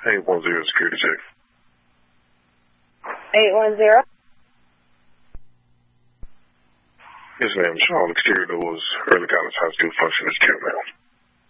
810 security check. 810? Yes, ma'am. All exterior doors, early college high school function is kept, ma'am.